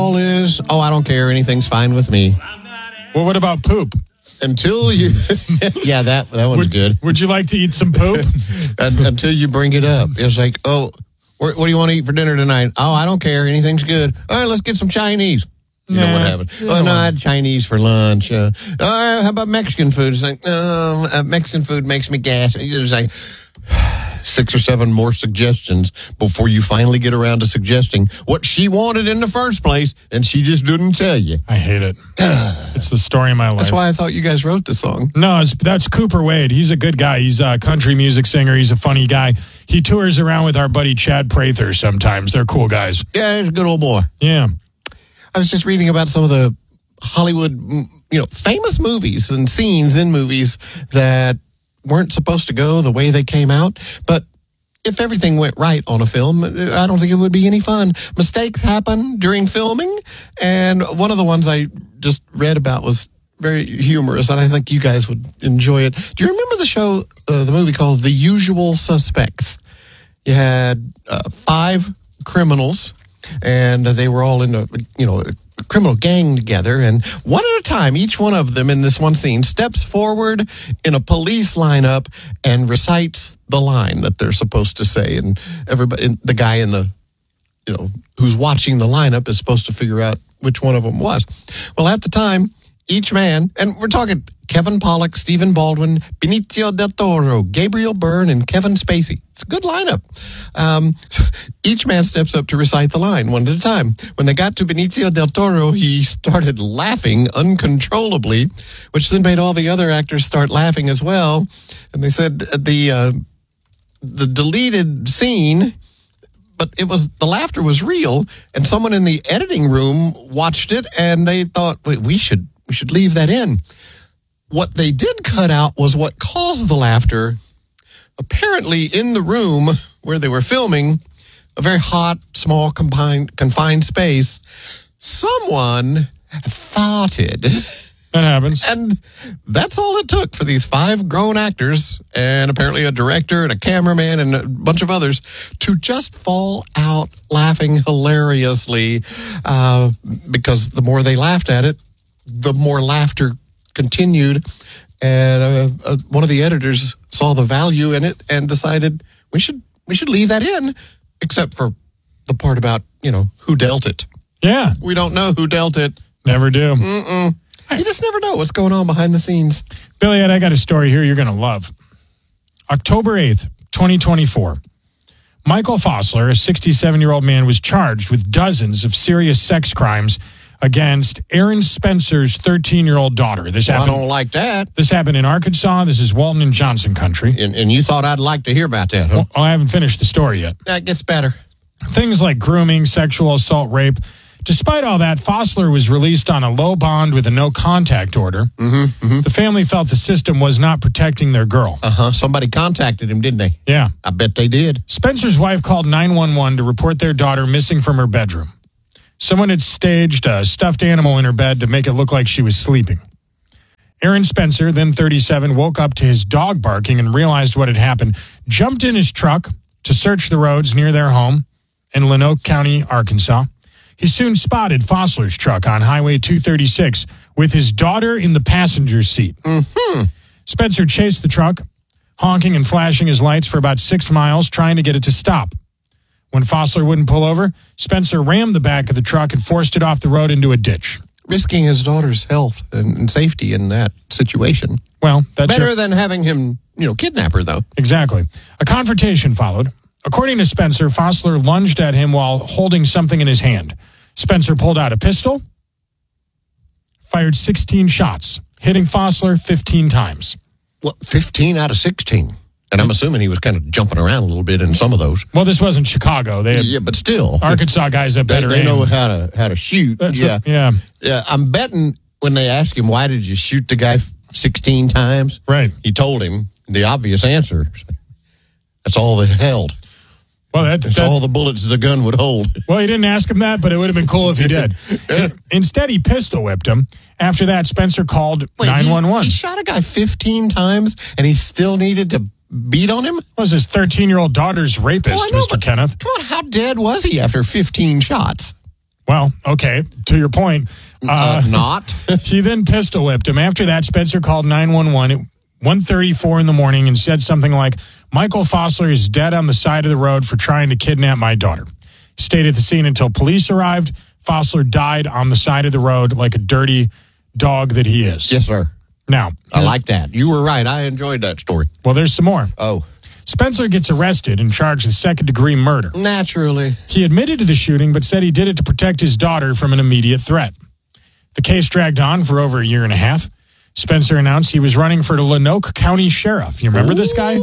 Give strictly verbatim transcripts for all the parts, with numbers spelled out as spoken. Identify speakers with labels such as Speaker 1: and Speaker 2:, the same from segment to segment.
Speaker 1: all is, oh, I don't care. Anything's fine with me.
Speaker 2: Well, what about poop?
Speaker 1: Until you, yeah, that that one's
Speaker 2: would,
Speaker 1: good.
Speaker 2: Would you like to eat some poop?
Speaker 1: Until you bring it up. It's like, oh, what, what do you want to eat for dinner tonight? Oh, I don't care. Anything's good. All right, let's get some Chinese. You
Speaker 2: nah,
Speaker 1: know what happened? Oh, no, I had Chinese for lunch. Uh, all right, how about Mexican food? It's like, um, uh, Mexican food makes me gas. It's like six or seven more suggestions before you finally get around to suggesting what she wanted in the first place, and she just didn't tell you.
Speaker 2: I hate it. It's the story of my life.
Speaker 1: That's why I thought you guys wrote the song.
Speaker 2: No, it's, that's Cooper Wade. He's a good guy. He's a country music singer. He's a funny guy. He tours around with our buddy Chad Prather sometimes. They're cool guys.
Speaker 1: Yeah, he's a good old boy.
Speaker 2: Yeah.
Speaker 1: I was just reading about some of the Hollywood, you know, famous movies and scenes in movies that weren't supposed to go the way they came out. But if everything went right on a film, I don't think it would be any fun. Mistakes happen during filming. And one of the ones I just read about was very humorous, and I think you guys would enjoy it. Do you remember the show, uh, the movie called The Usual Suspects? You had uh, five criminals, and they were all in a, you know, a criminal gang together, and one at a time, each one of them in this one scene steps forward in a police lineup and recites the line that they're supposed to say, and everybody, the guy in the, you know, who's watching the lineup is supposed to figure out which one of them was. Well, at the time, each man, and we're talking Kevin Pollak, Stephen Baldwin, Benicio del Toro, Gabriel Byrne, and Kevin Spacey. It's a good lineup. Um, each man steps up to recite the line one at a time. When they got to Benicio del Toro, he started laughing uncontrollably, which then made all the other actors start laughing as well. And they said the uh, the deleted scene, but it was the laughter was real, and someone in the editing room watched it, and they thought, wait, we should we should leave that in. What they did cut out was what caused the laughter. Apparently, in the room where they were filming, a very hot, small, confined, confined space, someone farted.
Speaker 2: That happens.
Speaker 1: And that's all it took for these five grown actors, and apparently a director and a cameraman and a bunch of others, to just fall out laughing hilariously, uh, because the more they laughed at it, the more laughter continued. And uh, uh, one of the editors saw the value in it and decided we should we should leave that in, except for the part about, you know, who dealt it.
Speaker 2: Yeah.
Speaker 1: We don't know who dealt it.
Speaker 2: Never do.
Speaker 1: Mm-mm. You just never know what's going on behind the scenes.
Speaker 2: Billy, I got a story here you're going to love. October eighth, twenty twenty-four. Michael Fossler, a sixty-seven-year-old man, was charged with dozens of serious sex crimes against Aaron Spencer's thirteen-year-old daughter. This
Speaker 1: well,
Speaker 2: happened,
Speaker 1: I don't like that.
Speaker 2: This happened in Arkansas. This is Walton and Johnson country.
Speaker 1: And, and you thought I'd like to hear about that, huh?
Speaker 2: Well, I haven't finished the story yet.
Speaker 1: That gets better.
Speaker 2: Things like grooming, sexual assault, rape. Despite all that, Fossler was released on a low bond with a no-contact order.
Speaker 1: Mm-hmm, mm-hmm.
Speaker 2: The family felt the system was not protecting their girl.
Speaker 1: Uh-huh. Somebody contacted him, didn't they?
Speaker 2: Yeah.
Speaker 1: I bet they did.
Speaker 2: Spencer's wife called nine one one to report their daughter missing from her bedroom. Someone had staged a stuffed animal in her bed to make it look like she was sleeping. Aaron Spencer, then thirty-seven, woke up to his dog barking and realized what had happened, jumped in his truck to search the roads near their home in Lenoke County, Arkansas. He soon spotted Fossler's truck on Highway two thirty-six with his daughter in the passenger seat.
Speaker 1: Mm-hmm.
Speaker 2: Spencer chased the truck, honking and flashing his lights for about six miles, trying to get it to stop. When Fossler wouldn't pull over, Spencer rammed the back of the truck and forced it off the road into a ditch.
Speaker 1: Risking his daughter's health and, and safety in that situation.
Speaker 2: Well, that's
Speaker 1: better
Speaker 2: your...
Speaker 1: than having him, you know, kidnap her, though.
Speaker 2: Exactly. A confrontation followed. According to Spencer, Fossler lunged at him while holding something in his hand. Spencer pulled out a pistol, fired sixteen shots, hitting Fossler fifteen times.
Speaker 1: Well, fifteen out of sixteen. And I'm assuming he was kind of jumping around a little bit in some of those.
Speaker 2: Well, this wasn't Chicago. They had
Speaker 1: yeah, but still.
Speaker 2: Arkansas guys have better
Speaker 1: They, they
Speaker 2: aim.
Speaker 1: know how to how to shoot.
Speaker 2: That's
Speaker 1: yeah.
Speaker 2: A, yeah.
Speaker 1: Yeah. I'm betting when they asked him, why did you shoot the guy sixteen times?
Speaker 2: Right.
Speaker 1: He told him the obvious answer. That's all that held.
Speaker 2: Well, that's,
Speaker 1: that's
Speaker 2: that,
Speaker 1: all the bullets the gun would hold.
Speaker 2: Well, he didn't ask him that, but it would have been cool if he did. Instead, he pistol whipped him. After that, Spencer called
Speaker 1: Wait,
Speaker 2: nine one one.
Speaker 1: He, he shot a guy fifteen times, and he still needed to beat on him?
Speaker 2: Was his thirteen-year-old daughter's rapist,
Speaker 1: oh, know,
Speaker 2: Mister Kenneth.
Speaker 1: Come on, how dead was he after fifteen shots?
Speaker 2: Well, okay, to your point.
Speaker 1: Uh, uh, not.
Speaker 2: He then pistol whipped him. After that, Spencer called nine one one at one thirty-four in the morning and said something like, Michael Fossler is dead on the side of the road for trying to kidnap my daughter. He stayed at the scene until police arrived. Fossler died on the side of the road like a dirty dog that he is.
Speaker 1: Yes, sir.
Speaker 2: Now,
Speaker 1: I like that. You were right. I enjoyed that story.
Speaker 2: Well, there's some more.
Speaker 1: Oh.
Speaker 2: Spencer gets arrested and charged with second-degree murder.
Speaker 1: Naturally.
Speaker 2: He admitted to the shooting, but said he did it to protect his daughter from an immediate threat. The case dragged on for over a year and a half. Spencer announced he was running for the Lonoke County Sheriff. You remember Ooh, this guy?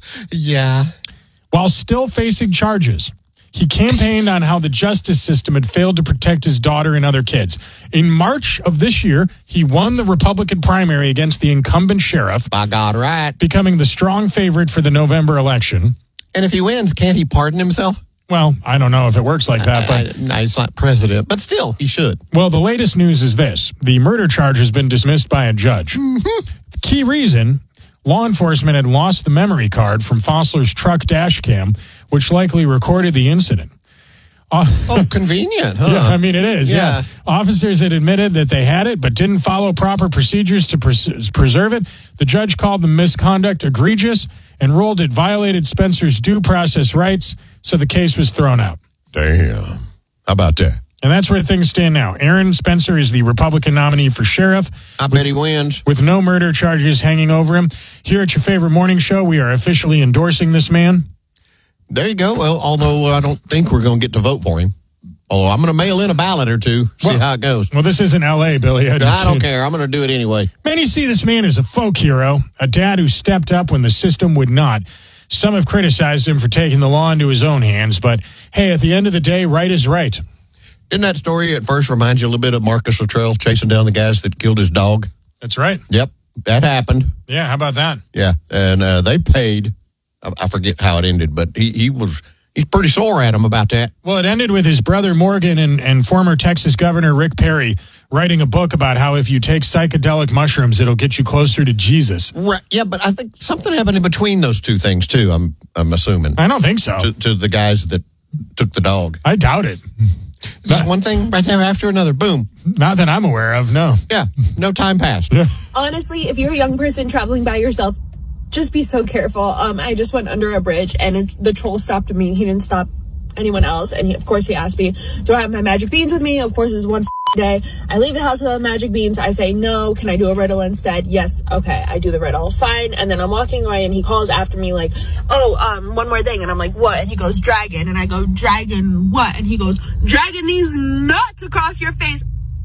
Speaker 1: Yeah.
Speaker 2: While still facing charges, he campaigned on how the justice system had failed to protect his daughter and other kids. In March of this year, he won the Republican primary against the incumbent sheriff.
Speaker 1: By God, right.
Speaker 2: Becoming the strong favorite for the November election.
Speaker 1: And if he wins, can't he pardon himself?
Speaker 2: Well, I don't know if it works like that, but...
Speaker 1: No, he's not president, but still, he should.
Speaker 2: Well, the latest news is this. The murder charge has been dismissed by a judge. Mm-hmm. The key reason, law enforcement had lost the memory card from Fossler's truck dash cam, which likely recorded the incident. Uh,
Speaker 1: oh, convenient, huh?
Speaker 2: Yeah, I mean, it is, yeah. yeah. Officers had admitted that they had it, but didn't follow proper procedures to pres- preserve it. The judge called the misconduct egregious and ruled it violated Spencer's due process rights, so the case was thrown out.
Speaker 1: Damn. How about that?
Speaker 2: And that's where things stand now. Aaron Spencer is the Republican nominee for sheriff.
Speaker 1: I bet he wins.
Speaker 2: With no murder charges hanging over him. Here at your favorite morning show, we are officially endorsing this man.
Speaker 1: There you go. Well, although I don't think we're going to get to vote for him. Although I'm going to mail in a ballot or two, see
Speaker 2: well,
Speaker 1: how it goes.
Speaker 2: Well, this isn't L A, Billy. I,
Speaker 1: I don't care. I'm going to do it anyway.
Speaker 2: Many see this man as a folk hero, a dad who stepped up when the system would not. Some have criticized him for taking the law into his own hands, but hey, at the end of the day, right is right.
Speaker 1: Didn't that story at first remind you a little bit of Marcus Luttrell chasing down the guys that killed his dog?
Speaker 2: That's right.
Speaker 1: Yep, that happened.
Speaker 2: Yeah, how about that?
Speaker 1: Yeah, and uh, they paid. I, I forget how it ended, but he, he was... He's pretty sore at him about that.
Speaker 2: Well, it ended with his brother Morgan and, and former Texas Governor Rick Perry writing a book about how if you take psychedelic mushrooms, it'll get you closer to Jesus.
Speaker 1: Right. Yeah, but I think something happened in between those two things, too, I'm I'm assuming.
Speaker 2: I don't think so.
Speaker 1: To, to the guys that took the dog.
Speaker 2: I doubt it.
Speaker 1: Just one thing right there after another. Boom.
Speaker 2: Not that I'm aware of, no.
Speaker 1: Yeah, no time passed.
Speaker 2: Yeah.
Speaker 3: Honestly, if you're a young person traveling by yourself, just be so careful. Um, I just went under a bridge and it, the troll stopped me. He didn't stop anyone else. And he, of course, he asked me, do I have my magic beans with me? Of course, it's one day. I leave the house without magic beans. I say, no. Can I do a riddle instead? Yes. Okay. I do the riddle. Fine. And then I'm walking away and he calls after me like, oh, um, one more thing. And I'm like, what? And he goes, dragon. And I go, dragon what? And he goes, dragging these nuts across your face.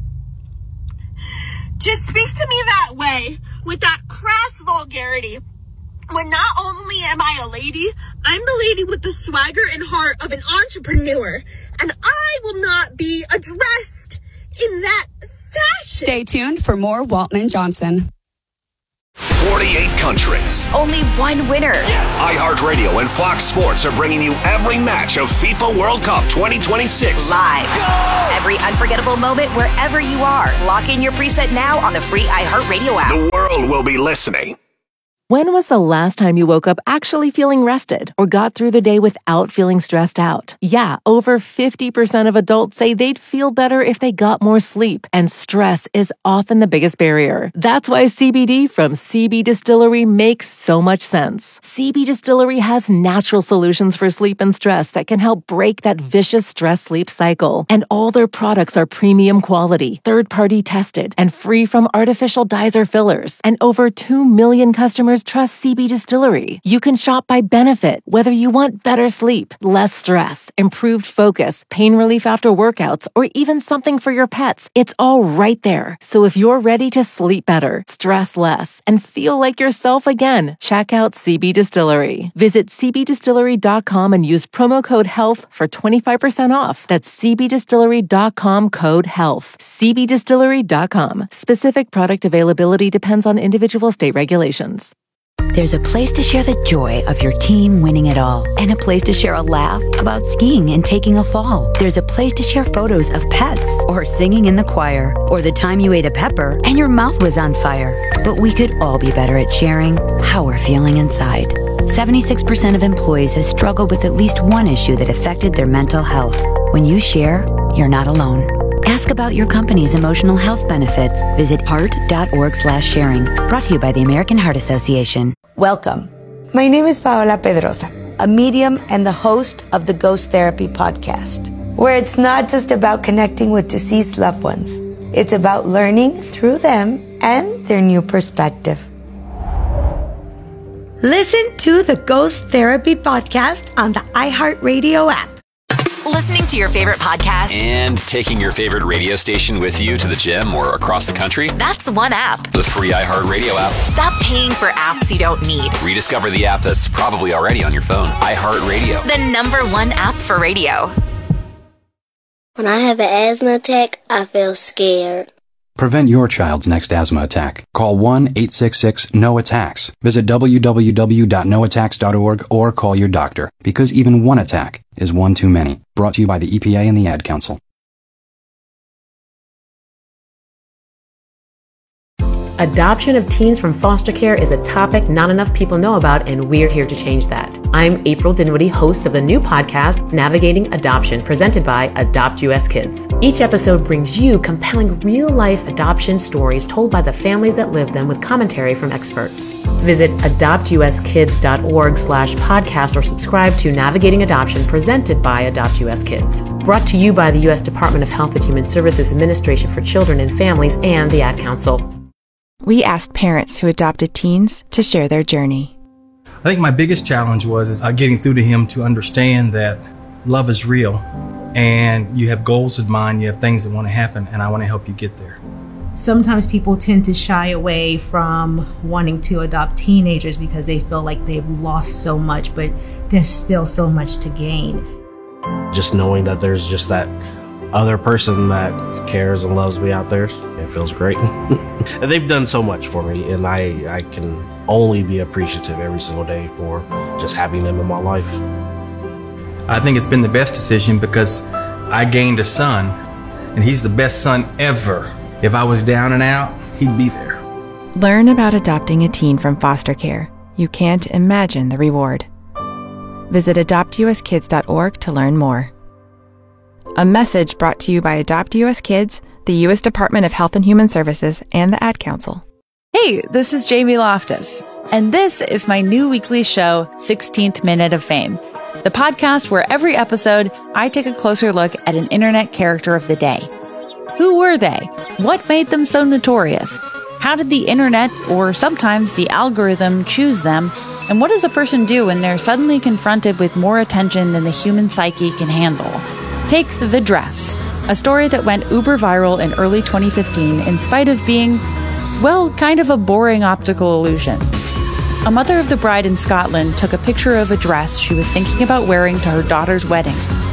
Speaker 3: To speak to me that way with that crass vulgarity, when not only am I a lady, I'm the lady with the swagger and heart of an entrepreneur. And I will not be addressed in that fashion.
Speaker 4: Stay tuned for more Walton and Johnson.
Speaker 5: forty-eight countries.
Speaker 6: Only one winner.
Speaker 5: Yes. iHeartRadio and Fox Sports are bringing you every match of FIFA World Cup twenty twenty-six.
Speaker 6: Live. Go! Every unforgettable moment wherever you are. Lock in your preset now on the free iHeartRadio app.
Speaker 5: The world will be listening.
Speaker 7: When was the last time you woke up actually feeling rested or got through the day without feeling stressed out? Yeah, over fifty percent of adults say they'd feel better if they got more sleep, and stress is often the biggest barrier. That's why C B D from C B Distillery makes so much sense. C B Distillery has natural solutions for sleep and stress that can help break that vicious stress-sleep cycle. And all their products are premium quality, third-party tested, and free from artificial dyes or fillers. And over two million customers trust C B Distillery. You can shop by benefit, whether you want better sleep, less stress, improved focus, pain relief after workouts, or even something for your pets. It's all right there. So if you're ready to sleep better, stress less, and feel like yourself again, check out C B Distillery. Visit c b distillery dot com and use promo code HEALTH for twenty-five percent off. That's c b distillery dot com code HEALTH. c b distillery dot com. Specific product availability depends on individual state regulations.
Speaker 8: There's a place to share the joy of your team winning it all, and a place to share a laugh about skiing and taking a fall. There's a place to share photos of pets, or singing in the choir, or the time you ate a pepper and your mouth was on fire. But we could all be better at sharing how we're feeling inside. seventy-six percent of employees have struggled with at least one issue that affected their mental health. When you share, you're not alone. Ask about your company's emotional health benefits. Visit heart.org slash sharing. Brought to you by the American Heart Association.
Speaker 9: Welcome. My name is Paola Pedrosa, a medium and the host of the Ghost Therapy podcast, where it's not just about connecting with deceased loved ones. It's about learning through them and their new perspective. Listen to the Ghost Therapy podcast on the iHeartRadio app.
Speaker 6: Listening to your favorite podcast
Speaker 10: and taking your favorite radio station with you to the gym or across the country?
Speaker 6: That's one app.
Speaker 10: The free iHeartRadio app.
Speaker 6: Stop paying for apps you don't need.
Speaker 10: Rediscover the app that's probably already on your phone. iHeartRadio.
Speaker 6: The number one app for radio.
Speaker 11: When I have an asthma attack, I feel scared.
Speaker 12: Prevent your child's next asthma attack. Call one eight six six N O attacks. Visit w w w dot no attacks dot org or call your doctor, because even one attack is one too many. Brought to you by the E P A and the Ad Council.
Speaker 13: Adoption of teens from foster care is a topic not enough people know about, and we're here to change that. I'm April Dinwiddie, host of the new podcast, Navigating Adoption, presented by Adopt U S Kids. Each episode brings you compelling real-life adoption stories told by the families that live them with commentary from experts. Visit adopt u s kids dot org slash podcast or subscribe to Navigating Adoption, presented by Adopt U S Kids. Brought to you by the U S Department of Health and Human Services Administration for Children and Families and the Ad Council.
Speaker 14: We asked parents who adopted teens to share their journey.
Speaker 15: I think my biggest challenge was is, uh, getting through to him to understand that love is real and you have goals in mind, you have things that want to happen, and I want to help you get there.
Speaker 16: Sometimes people tend to shy away from wanting to adopt teenagers because they feel like they've lost so much, but there's still so much to gain.
Speaker 17: Just knowing that there's just that other person that cares and loves me out there, it feels great. And they've done so much for me, and I, I can only be appreciative every single day for just having them in my life.
Speaker 15: I think it's been the best decision because I gained a son, and he's the best son ever. If I was down and out, he'd be there.
Speaker 14: Learn about adopting a teen from foster care. You can't imagine the reward. Visit adopt u s kids dot org to learn more. A message brought to you by Adopt U S Kids, the U S Department of Health and Human Services, and the Ad Council.
Speaker 18: Hey, this is Jamie Loftus, and this is my new weekly show, sixteenth Minute of Fame, the podcast where every episode I take a closer look at an internet character of the day. Who were they? What made them so notorious? How did the internet, or sometimes the algorithm, choose them? And what does a person do when they're suddenly confronted with more attention than the human psyche can handle? Take The Dress, a story that went uber viral in early twenty fifteen in spite of being, well, kind of a boring optical illusion. A mother of the bride in Scotland took a picture of a dress she was thinking about wearing to her daughter's wedding.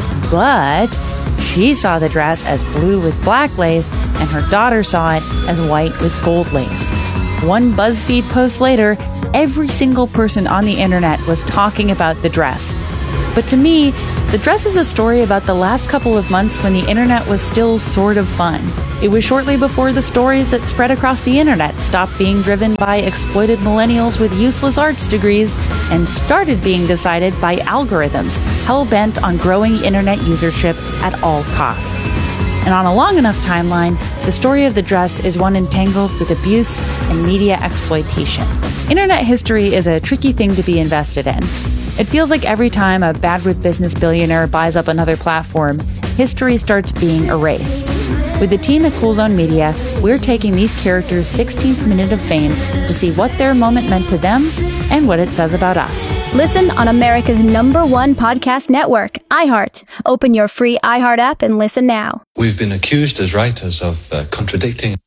Speaker 18: But she saw the dress as blue with black lace, and her daughter saw it as white with gold lace. One BuzzFeed post later, every single person on the internet was talking about the dress. But to me, The Dress is a story about the last couple of months when the internet was still sort of fun. It was shortly before the stories that spread across the internet stopped being driven by exploited millennials with useless arts degrees and started being decided by algorithms hell-bent on growing internet usership at all costs. And on a long enough timeline, the story of The Dress is one entangled with abuse and media exploitation. Internet history is a tricky thing to be invested in. It feels like every time a bad-with business billionaire buys up another platform, history starts being erased. With the team at Cool Zone Media, we're taking these characters' sixteenth minute of fame to see what their moment meant to them and what it says about us.
Speaker 19: Listen on America's number one podcast network, iHeart. Open your free iHeart app and listen now.
Speaker 20: We've been accused as writers of uh, contradicting